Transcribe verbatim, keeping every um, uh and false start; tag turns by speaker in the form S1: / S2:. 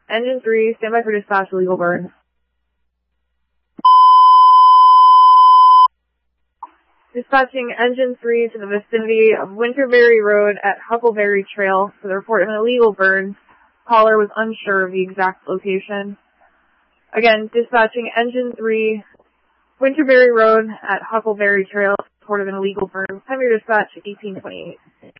S1: Engine three, stand by for dispatch, illegal burn. Dispatching Engine three to the vicinity of Winterberry Road at Huckleberry Trail for the report of an illegal burn. Caller was unsure of the exact location. Again, dispatching Engine three, Winterberry Road at Huckleberry Trail, report of an illegal burn. Time of your dispatch, eighteen twenty-eight.